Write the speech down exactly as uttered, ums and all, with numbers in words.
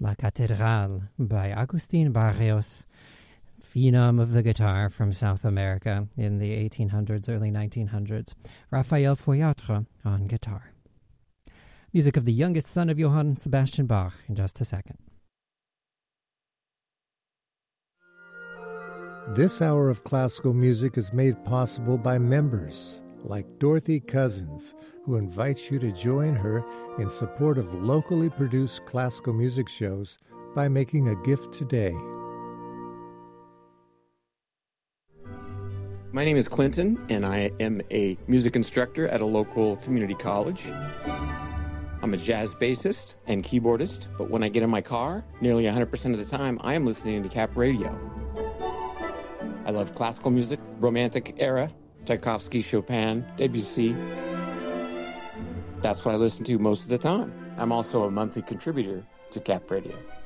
La Catedral by Agustin Barrios, phenom of the guitar from South America in the eighteen hundreds, early nineteen hundreds. Raphael Foyatre on guitar. Music of the youngest son of Johann Sebastian Bach in just a second. This hour of classical music is made possible by members like Dorothy Cousins, who invites you to join her in support of locally produced classical music shows by making a gift today. My name is Clinton, and I am a music instructor at a local community college. I'm a jazz bassist and keyboardist, but when I get in my car, nearly one hundred percent of the time, I am listening to Cap Radio. I love classical music, romantic era, Tchaikovsky, Chopin, Debussy. That's what I listen to most of the time. I'm also a monthly contributor to Cap Radio.